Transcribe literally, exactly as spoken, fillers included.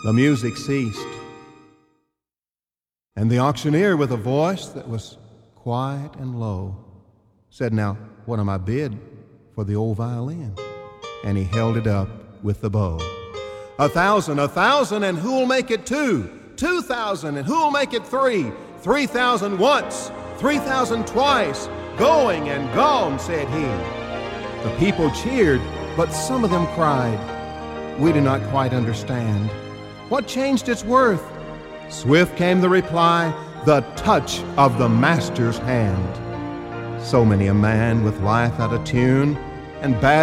The music ceased, and the auctioneer, with a voice that was quiet and low, said, "Now, what am I bid for the old violin?" And he held it up with the bow. "A thousand, a thousand, and who'll make it two? Two thousand, and who'll make it three? Three thousand once, three thousand twice, going and gone," said he. The people cheered, but some of them cried, "We do not quite understand. What changed its worth?" Swift came the reply, "The touch of the master's hand." So many a man with life out of tune and bad